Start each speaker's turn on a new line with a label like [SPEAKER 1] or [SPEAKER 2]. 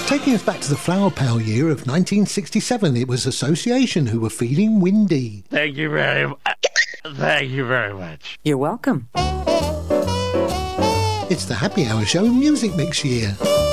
[SPEAKER 1] Taking us back to the Flower Power year of 1967, it was Association who were feeling windy.
[SPEAKER 2] Thank you very much. Thank you very much.
[SPEAKER 3] You're welcome.
[SPEAKER 1] It's the Happy Hour Show Music Mix year.